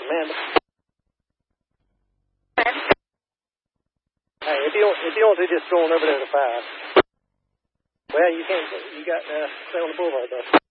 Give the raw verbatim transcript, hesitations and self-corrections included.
man. Hey, if you want, if you want to, just throw on over there to five. Well, you can't. You got uh, stay on the boulevard though.